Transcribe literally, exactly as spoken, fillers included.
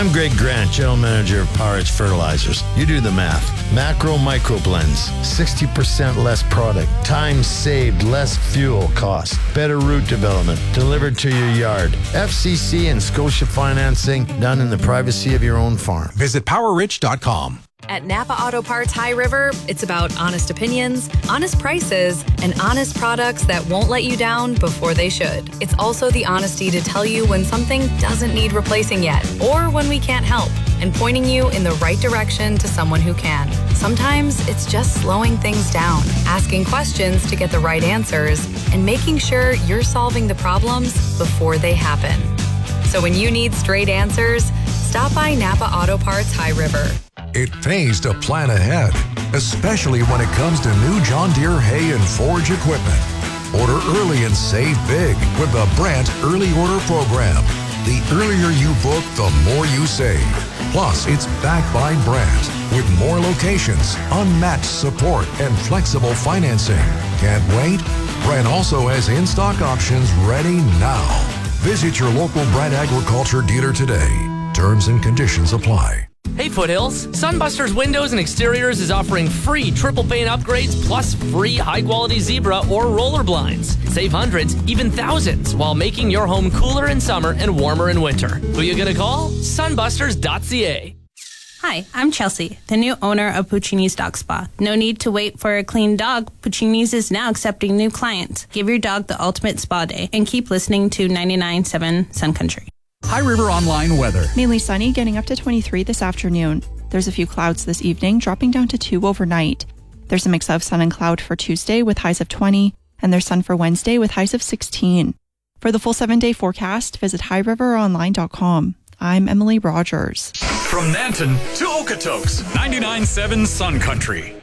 I'm Greg Grant, General Manager of Power Edge Fertilizers. You do the math. Macro Micro Blends, sixty percent less product, time saved, less fuel cost, better root development, delivered to your yard. F C C and Scotia financing done in the privacy of your own farm. Visit power rich dot com. At Napa Auto Parts High River, it's about honest opinions, honest prices, and honest products that won't let you down before they should. It's also the honesty to tell you when something doesn't need replacing yet, or when we can't help, and pointing you in the right direction to someone who can. Sometimes it's just slowing things down, asking questions to get the right answers, and making sure you're solving the problems before they happen. So when you need straight answers, stop by Napa Auto Parts High River. It pays to plan ahead, especially when it comes to new John Deere hay and forage equipment. Order early and save big with the Brandt Early Order Program. The earlier you book, the more you save. Plus, it's backed by Brandt with more locations, unmatched support, and flexible financing. Can't wait? Brandt also has in-stock options ready now. Visit your local Brandt Agriculture dealer today. Terms and conditions apply. Hey Foothills, Sunbusters Windows and Exteriors is offering free triple pane upgrades plus free high-quality zebra or roller blinds. Save hundreds, even thousands, while making your home cooler in summer and warmer in winter. Who you gonna call? sunbusters dot c a. Hi, I'm Chelsea, the new owner of Puccini's Dog Spa. No need to wait for a clean dog. Puccini's is now accepting new clients. Give your dog the ultimate spa day and keep listening to ninety-nine point seven Sun Country. High River Online weather. Mainly sunny, getting up to twenty-three this afternoon. There's a few clouds this evening, dropping down to two overnight. There's a mix of sun and cloud for Tuesday with highs of twenty, and there's sun for Wednesday with highs of sixteen. For the full seven-day forecast, visit high river online dot com. I'm Emily Rogers. From Nanton to Okotoks, ninety-nine point seven Sun Country.